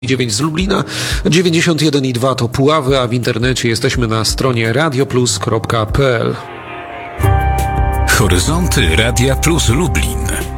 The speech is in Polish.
9 z Lublina, 91,2 to Puławy, a w internecie jesteśmy na stronie radioplus.pl. Horyzonty Radia Plus Lublin.